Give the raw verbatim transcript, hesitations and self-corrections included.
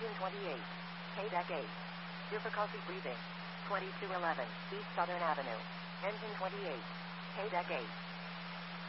Engine twenty-eight. K-Deck eight. Difficulty breathing. twenty-two eleven East Southern Avenue. Engine twenty-eight. K-Deck eight.